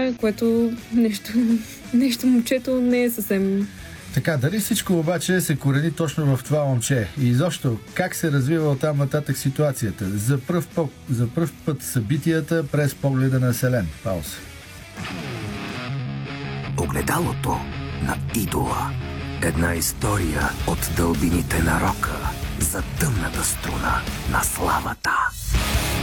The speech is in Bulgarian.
време, което нещо момчето не е съвсем... Така, дали всичко обаче се корени точно в това момче? И изобщо, как се развива оттам нататък ситуацията? За пръв път събитията през погледа на Селен. Пауза. Огледалото на идола. Една история от дълбините на рока за тъмната струна на славата.